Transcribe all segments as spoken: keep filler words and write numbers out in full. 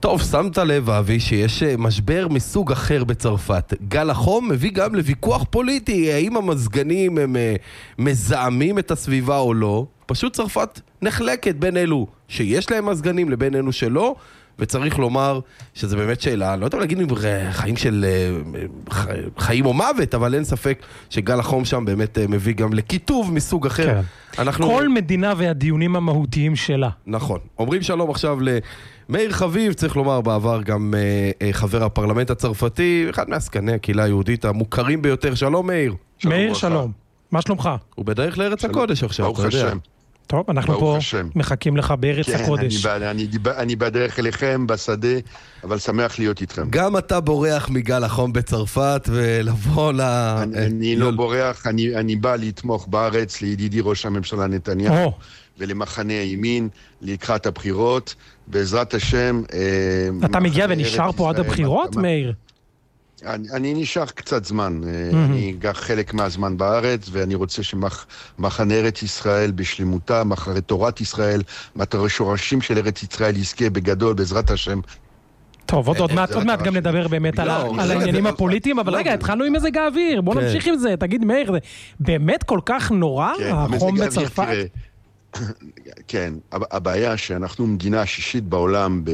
טוב, שמת לב, אבי, שיש משבר מסוג אחר בצרפת. גל החום מביא גם לוויכוח פוליטי, האם המזגנים הם מזהמים את הסביבה או לא. פשוט צרפת נחלקת בין אלו שיש להם מזגנים לבין אלו שלא, וצריך לומר שזה באמת שאלה, לא יודע להגיד אם חיים של חיים או מוות, אבל אין ספק שגל החום שם באמת מביא גם לכיתוב מסוג אחר. כן. אנחנו... כל מדינה והדיונים המהותיים שלה. נכון. אומרים שלום עכשיו למאיר חביב, צריך לומר בעבר גם אה, חבר הפרלמנט הצרפתי, אחד מעסקני הקהילה היהודית המוכרים ביותר. שלום מאיר. שלום מאיר, שלום. מה שלומך? הוא בדרך לארץ שלום. הקודש עכשיו, אתה יודע. השם. טוב, אנחנו פה השם. מחכים לך בארץ כן, הקודש. אני, אני, אני בדרך אליכם בשדה, אבל שמח להיות איתכם. גם אתה בורח מגל החום בצרפת ולבוא ל... אני, אני לא בורח, אני, אני בא לתמוך בארץ לידידי ראש הממשלה נתניהו, ולמחנה הימין, לקראת הבחירות, בעזרת השם... אתה מגיע ונשאר פה עד הבחירות, מאיר? אני, אני נשאר קצת זמן, mm-hmm. אני גר חלק מהזמן בארץ, ואני רוצה שמחנה ארץ ישראל בשלמותה, מחנה תורת ישראל, מטרה שורשים של ארץ ישראל יזכה בגדול, בעזרת השם. טוב, עוד מעט, עוד מעט גם נדבר באמת על העניינים הפוליטיים, אבל רגע, התחלנו עם מזג האוויר, בוא נמשיך עם זה, תגיד מאיר, זה באמת כל כך נורא, החום בצרפת? כן, הבעיה שאנחנו מדינה השישית בעולם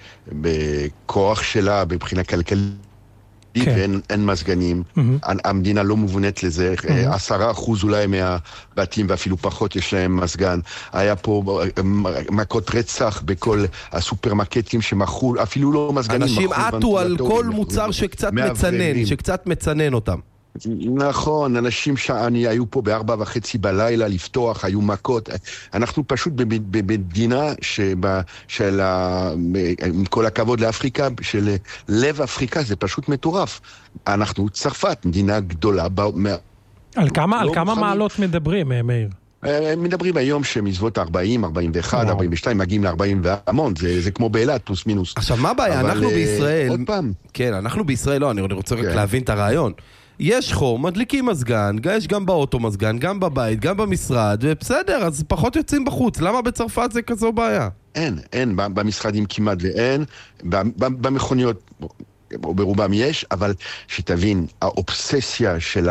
בכוח שלה, בבחינה כלכלית, ואין מזגנים, המדינה לא מובנת לזה, עשרה אחוז אולי מהבתים ואפילו פחות יש להם מזגן. היה פה מכות רצח בכל הסופרמרקטים שמכרו, אפילו לא מזגנים. אנשים עטו על כל מוצר שקצת מצנן, שקצת מצנן אותם. נכון, אנשים שאני היו פה בארבע וחצי בלילה לפתוח, היו מכות. אנחנו פשוט במדינה של, עם כל הכבוד לאפריקה, של לב אפריקה, זה פשוט מטורף. אנחנו צרפת, מדינה גדולה. על כמה, על כמה מעלות מדברים, מאיר? מדברים היום שמסביבות ארבעים, ארבעים ואחת, ארבעים ושתיים, מגיעים ל-ארבעים והמון, זה, זה כמו באילת, פלוס מינוס. עכשיו, מה הבעיה? אנחנו בישראל... עוד פעם. כן, אנחנו בישראל, לא, אני רוצה רק להבין את הרעיון. יש חום, מדליקים מזגן, יש גם באוטו מזגן, גם בבית, גם במשרד, ובסדר, אז פחות יוצאים בחוץ. למה בצרפת זה כזו בעיה? אין, אין, במשרדים כמעט ואין, במכוניות ברובם יש, אבל שתבין, האובססיה של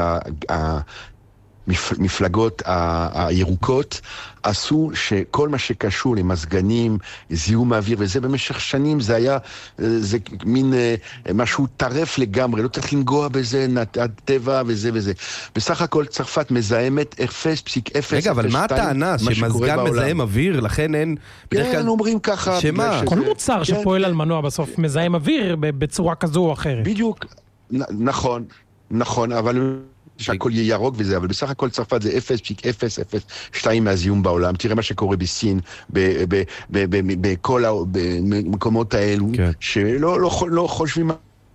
המפלגות הירוקות עשו שכל מה שקשור למזגנים, זיהום האוויר, וזה במשך שנים זה היה, זה מין משהו טרף לגמרי, לא צריך לנגוע בזה, הטבע וזה וזה. בסך הכל צרפת מזהמת אפס נקודה אפס אפס שתיים. רגע, אבל מה הטענה? שמזגן מזהם אוויר, לכן אין... כן, אומרים ככה. שמה? כל מוצר שפועל על מנוע בסוף מזהם אוויר בצורה כזו או אחרת. בדיוק, נכון, נכון, אבל... שהכל יהיה ירוק וזה, אבל בסך הכל צרפת זה אפס נקודה אפס אפס שתיים מהזיהום בעולם. תראה מה שקורה בסין, בכל המקומות האלו, שלא חושבים,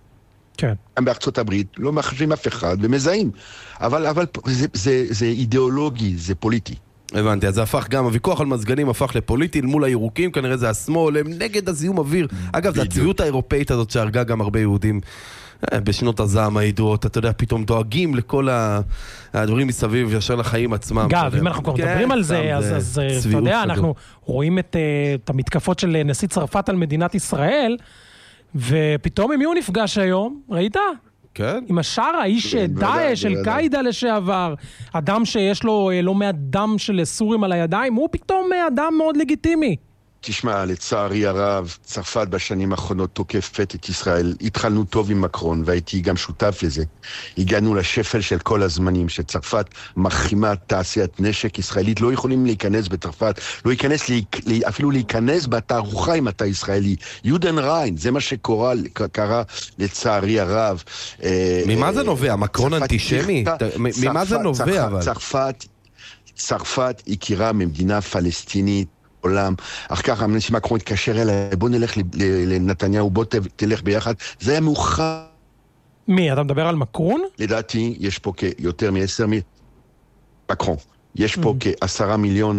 גם בארצות הברית, לא מחשבים אף אחד, ומזהים. אבל זה אידיאולוגי, זה פוליטי. הבנתי, אז זה הפך גם, הוויכוח על מזגנים הפך לפוליטי מול הירוקים, כנראה זה השמאל, הם נגד הזיהום אוויר. אגב, זה הצביעות האירופאית הזאת שהרגה גם הרבה יהודים בשנות הזעם הידועות, אתה יודע, פתאום דואגים לכל הדברים מסביב ישר לחיים עצמם. גב, אם אנחנו כבר מדברים על זה, אז אתה יודע, אנחנו רואים את המתקפות של נשיא צרפת על מדינת ישראל, ופתאום עם מי הוא נפגש היום? ראית? כן. עם השאר, האיש דאעש של קאידה לשעבר, אדם שיש לו לא מעט דם של סורים על הידיים, הוא פתאום אדם מאוד לגיטימי. תשמע, לצערי הרב, צרפת בשנים האחרונות תוקפת את ישראל. התחלנו טוב עם מקרון, והייתי גם שותף לזה. הגענו לשפל של כל הזמנים, שצרפת מחרימה תעשיית נשק ישראלית, לא יכולים להיכנס בצרפת, לא להיכנס, אפילו להיכנס בתערוכה אם אתה ישראלי. יודן ריין, זה מה שקרה, קרה לצערי הרב. ממה זה נובע? מקרון אנטישמי? ממה זה נובע? צרפת, צרפת הכירה ממדינה פלסטינית, עולם, אחר כך המנשי מקרון התקשר אליי, בוא נלך לנתניהו, בוא תלך ביחד, זה היה מאוחר. מי? אתה מדבר על מקרון? לדעתי, יש פה כיותר מעשר מ... מקרון. יש פה כעשרה מיליון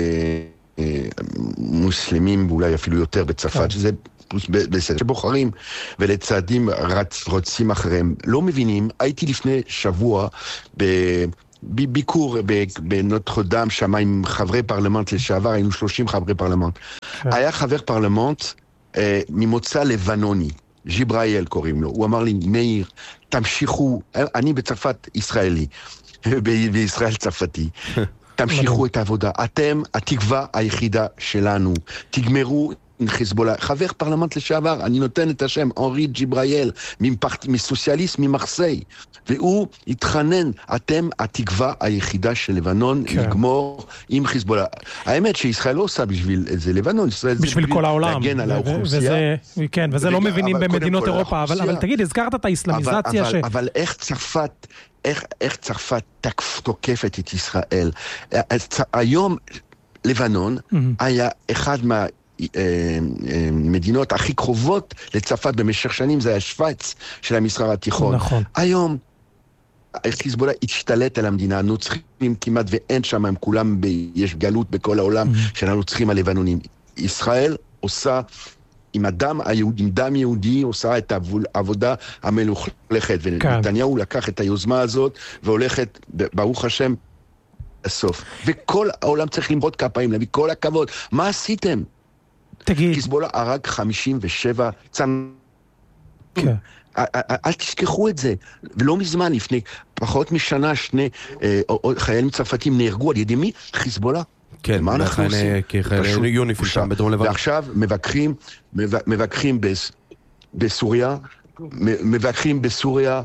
מוסלמים, ואולי אפילו יותר בצרפת, שזה בסדר, שבוחרים ולצעדים רוצים אחריהם. לא מבינים, הייתי לפני שבוע ב... בביקור בנוטרדם שם עם חברי פרלמנט לשעבר, היינו שלושים חברי פרלמנט. היה חבר פרלמנט ממוצא לבנוני, ג'יבראיל קוראים לו, הוא אמר לי, מאיר, תמשיכו, אני בצרפת ישראלי, בישראל צרפתי, תמשיכו את העבודה, אתם התקווה היחידה שלנו, תגמרו עם חיזבאללה, חבר פרלמנט לשעבר, אני נותן את השם, אנרי ג'יבראיל, מסוציאליסט ממרסיי, והוא התחנן, אתם התקווה היחידה של לבנון, כן. לגמור עם חיזבאללה. האמת שישראל לא עושה בשביל זה לבנון, ישראל בשביל זה כל העולם. להגן על האוכלוסייה. וזה, כן, וזה לא מבינים במדינות אירופה, אבל, אבל תגיד, הזכרת את האסלאמיזציה אבל, ש... אבל, אבל איך צרפת, איך, איך צרפת תוקפת את ישראל? היום לבנון mm-hmm. היה אחד מה... מדינות הכי קרובות לצרפת במשך שנים, זה היה שוויץ של המזרח התיכון. נכון. היום חיזבאללה השתלט על המדינה, הנוצרים כמעט ואין שם, הם כולם, ב, יש גלות בכל העולם mm-hmm. של הנוצרים הלבנונים. ישראל עושה עם הדם היהודי, עם דם יהודי, עושה את העבודה המלוכלכת, ונתניהו כן. לקח את היוזמה הזאת והולכת, ברוך השם, לסוף. וכל העולם צריך למרות כפיים, להביא כל הכבוד. מה עשיתם? תגיד. חיזבאללה הרג חמישים ושבע צמאים. כן. אל תשכחו את זה. ולא מזמן, לפני פחות משנה, שני חיילים צרפתים נהרגו על ידי מי? חיזבאללה. כן, מה אנחנו עושים? כחיילי יוניפיל שם בדרום לבנון. ועכשיו מבקרים, מבקרים בסוריה, מבקרים בסוריה,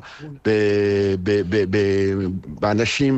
באנשים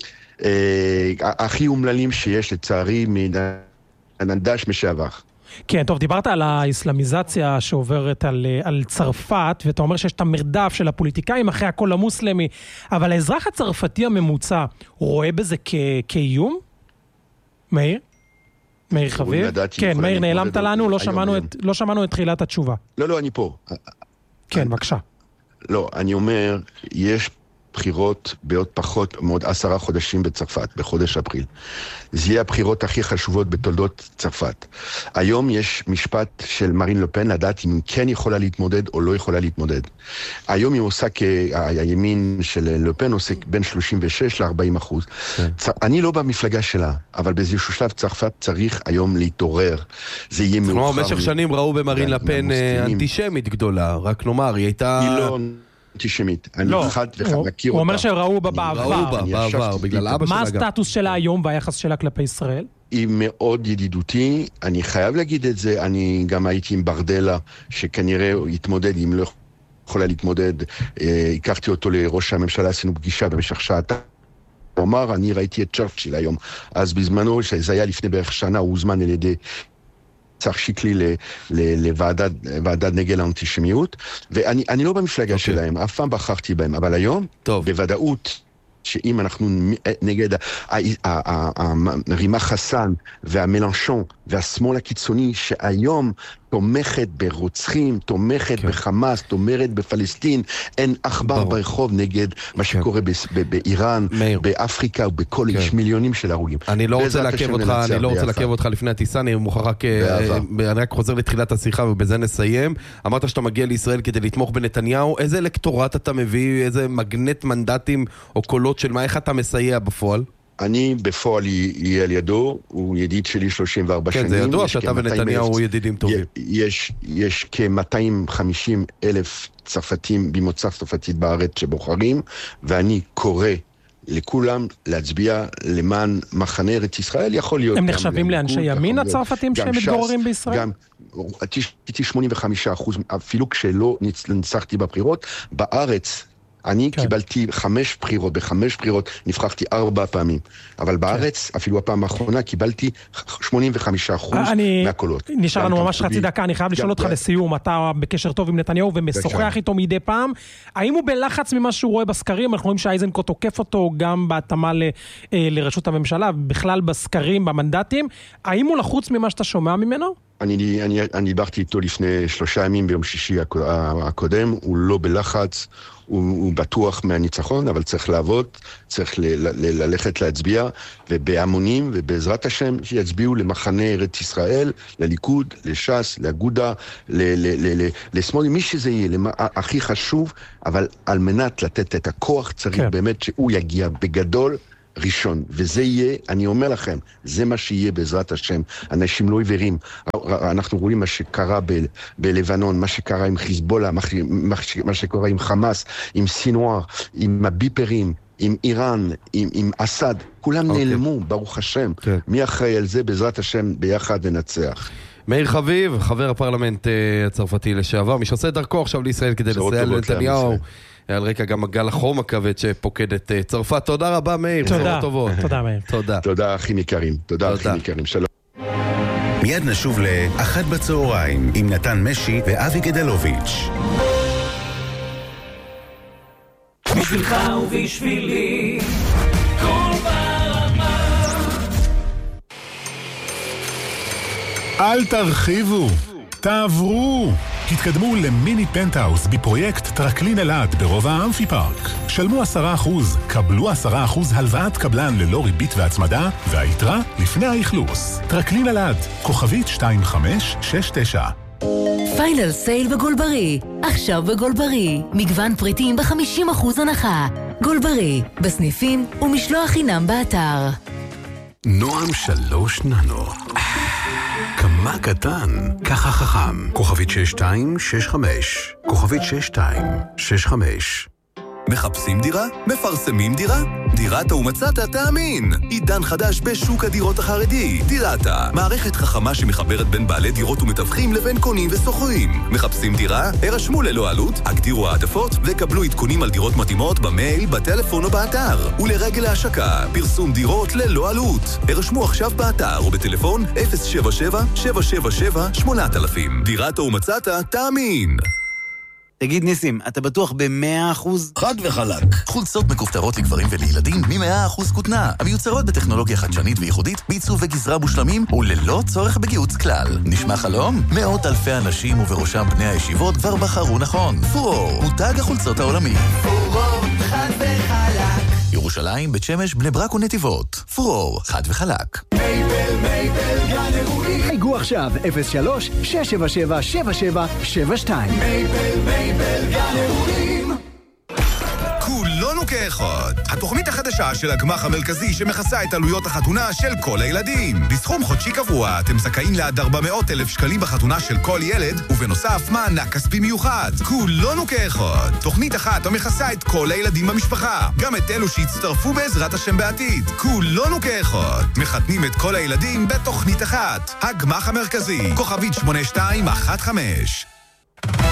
הכי אומללים שיש לצערי מהנדש משעבר. כן, טוב, דיברת על האסלאמיזציה שעוברת על, על צרפת, ואתה אומר שיש את המרדף של הפוליטיקאים אחרי הכל המוסלמי, אבל האזרח הצרפתי הממוצע רואה בזה כ- כאיום? מאיר? מאיר חביב? כן, מאיר, נעלמת לנו, לא שמענו, את, לא שמענו את תחילת התשובה. לא, לא, אני פה. כן, אני, בבקשה. לא, אני אומר, יש בחירות בעוד פחות מאוד עשרה חודשים בצרפת, בחודש אפריל. זה יהיה הבחירות הכי חשובות בתולדות צרפת. היום יש משפט של מרין לופן, לדעת אם היא כן יכולה להתמודד או לא יכולה להתמודד. היום היא עושה, הימין של לופן עושה בין שלושים ושש ל-ארבעים אחוז. צר... אני לא במפלגה שלה, אבל באיזשהו שלב צרפת צריך היום להתעורר. זה יהיה מאוחר. כלומר, במשך שנים ראו במרין לופן אנטישמית גדולה, רק נאמר, היא הייתה... היא לא... אנטישמית. אני אחד ואחד מכיר אותה. הוא אומר שראו בה בעבר. ראו בה בעבר, בגלל אבא שלה גם. מה הסטטוס שלה היום והיחס שלה כלפי ישראל? היא מאוד ידידותי, אני חייב להגיד את זה, אני גם הייתי עם ברדלה, שכנראה הוא יתמודד, אם לא יכולה להתמודד, הכרתי אותו לראש הממשלה, עשינו פגישה במשך שעתה. הוא אמר, אני ראיתי את צ'רצ'יל היום, אז בזמנו, שזה היה לפני בערך שנה, הוא הוזמן על ידי צריך שיקלי לוועדת נגד האנטישמיות, ואני לא במפלגה שלהם, אף פעם בחרתי בהם, אבל היום, בוודאות, שאם אנחנו נגד רימה חסן והמלנשון והשמאל הקיצוני שהיום תומכת ברוצחים, תומכת בחמאס, תומכת בפלסטין, אין אכבר ברחוב נגד מה שקורה באיראן, באפריקה ובכל איש מיליונים של הרוגים. אני לא רוצה לעכב אותך, אני לא רוצה לעכב אותך לפני הטיסה, אני מוכרח רק, אני רק חוזר לתחילת השיחה ובזה נסיים. אמרת שאתה מגיע לישראל כדי לתמוך בנתניהו, איזה אלקטורט אתה מביא, איזה מגנט מנדטים או קולות של מה, איך אתה מסייע בפועל? אני בפועל יהיה על ידו, הוא ידיד שלי שלושים וארבע שנים. כן, זה ידוע שאתה ונתניהו ידידים טובים. יש, יש כ-מאתיים וחמישים אלף צרפתים במוצא צרפתית בארץ שבוחרים, ואני קורא לכולם להצביע למען מחנה ארץ ישראל, יכול להיות. הם נחשבים לאנשי ימין הצרפתים שהם מתגוררים בישראל? גם, הייתי שמונים וחמישה אחוז, אפילו כשלא ניצחתי בבחירות, בארץ, אני כן. קיבלתי חמש בחירות, בחמש בחירות נבחרתי ארבע פעמים, אבל בארץ, כן. אפילו הפעם האחרונה, קיבלתי שמונים וחמישה אחוז אני... מהקולות. נשאר לנו ממש חצי דקה, אני חייב לשאול אותך ב... לסיום, אתה בקשר טוב עם נתניהו ומשוחח איתו מדי פעם, האם הוא בלחץ ממה שהוא רואה בסקרים? אנחנו רואים שהאיזנקוט תוקף אותו גם בהתאמה ל... לרשות הממשלה, בכלל בסקרים, במנדטים, האם הוא לחוץ ממה שאתה שומע ממנו? אני, אני, אני דיברתי איתו לפני שלושה ימים ביום שישי הקודם, הוא לא בלחץ, הוא, הוא בטוח מהניצחון, אבל צריך לעבוד, צריך ל, ל, ל, ללכת להצביע, ובהמונים ובעזרת השם שיצביעו למחנה ארץ ישראל, לליכוד, לש"ס, לאגודה, ל, ל, ל, ל, לשמאל, מי שזה יהיה, למה, הכי חשוב, אבל על מנת לתת את הכוח צריך כן. באמת שהוא יגיע בגדול, ראשון, וזה יהיה, אני אומר לכם, זה מה שיהיה בעזרת השם. אנשים לא עיוורים. אנחנו רואים מה שקרה ב- בלבנון, מה שקרה עם חיזבאללה, מה, מה שקרה עם חמאס, עם סינואר, עם הביפרים, עם איראן, עם, עם אסד, כולם okay. נעלמו, ברוך השם. Okay. מי אחראי על זה? בעזרת השם ביחד ננצח. מאיר חביב, חבר הפרלמנט הצרפתי לשעבר, מי שעושה דרכו עכשיו לישראל כדי לסייע לנתניהו. על רקע גם הגל החום הכבד שפוקד את צרפת. תודה רבה, מאיר. תודה. תודה, מאיר. תודה. תודה, אחים יקרים. תודה, אחים יקרים. שלום. מיד נשוב לאחת בצהריים עם נתן משי ואבי גדלוביץ'. בשבילך ובשבילי כל ברמה. אל תרחיבו, תעברו. התקדמו למיני פנטהאוס בפרויקט טרקלין אלעד ברובע האמפי פארק. שלמו עשרה אחוז, קבלו עשרה אחוז הלוואת קבלן ללא ריבית והצמדה, והיתרה לפני האכלוס. טרקלין אלעד, כוכבית שתיים חמש שש תשע. פיינל סייל בגולברי, עכשיו בגולברי, מגוון פריטים ב-חמישים אחוז הנחה. גולברי, בסניפים ומשלוח חינם באתר. נועם שלוש ננו. כמה קטן, ככה חכם. כוכבית שש שתיים שש חמש. כוכבית שש שתיים שש חמש. מחפשים דירה? מפרסמים דירה? דירתה ומצאת תאמין. עידן חדש בשוק הדירות החרדי. דירתה, מערכת חכמה שמחברת בין בעלי דירות ומתווכים לבין קונים וסוחרים. מחפשים דירה? הרשמו ללא עלות, הגדירו העדפות וקבלו עדכונים על דירות מתאימות במייל, בטלפון או באתר. ולרגל ההשקה, פרסום דירות ללא עלות. הרשמו עכשיו באתר או בטלפון אפס שבע שבע שבע שבע שבע שמונה אלף. דירתה ומצאת תאמין. תגיד ניסים, אתה בטוח ב-מאה אחוז? חד וחלק. חולצות מכופתרות לגברים ולילדים מ-מאה אחוז כותנה, המיוצרות בטכנולוגיה חדשנית וייחודית, בעיצוב וגזרה מושלמים וללא צורך בגיוץ כלל. נשמע חלום? מאות אלפי אנשים ובראשם בני הישיבות כבר בחרו נכון. פורור, מותג החולצות העולמי. פורור, חד וחלק. ירושלים, בית שמש, בני ברק ונתיבות. פורור, חד וחלק. מייבל, מייבל, גן אירועים. חייגו עכשיו, אפס שלוש שש שבע שבע שבע שבע שבע שתיים. מייבל, מייבל, גן אירועים. כולנו כאחד. התוכנית החדשה של הגמח המרכזי שמכסה את עלויות החתונה של כל הילדים. בסכום חודשי קבוע אתם זכאים לעד ארבע מאות אלף שקלים בחתונה של כל ילד, ובנוסף מענק כספי מיוחד. כולנו כאחד. תוכנית אחת המכסה את כל הילדים במשפחה, גם את אלו שהצטרפו בעזרת השם בעתיד. כולנו כאחד. מחתנים את כל הילדים בתוכנית אחת. הגמח המרכזי. כוכבית שמונה שתיים אחת חמש.